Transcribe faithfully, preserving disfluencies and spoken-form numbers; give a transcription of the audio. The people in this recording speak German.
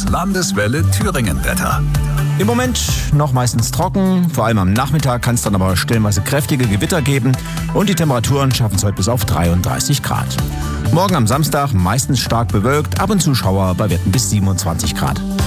Landeswelle Thüringen-Wetter. Im Moment noch meistens trocken, vor allem am Nachmittag kann es dann aber stellenweise kräftige Gewitter geben und die Temperaturen schaffen es heute bis auf dreiunddreißig Grad. Morgen am Samstag meistens stark bewölkt, ab und zu Schauer bei Werten bis siebenundzwanzig Grad.